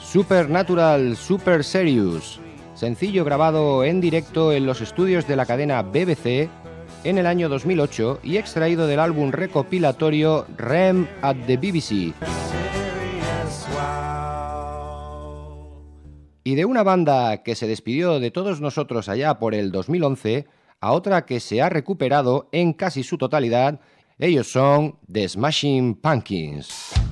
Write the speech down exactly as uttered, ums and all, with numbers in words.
Supernatural Super Serious, sencillo grabado en directo en los estudios de la cadena B B C en el año dos mil ocho y extraído del álbum recopilatorio R E M at the B B C. Y de una banda que se despidió de todos nosotros allá por el dos mil once a otra que se ha recuperado en casi su totalidad, ellos son The Smashing Pumpkins.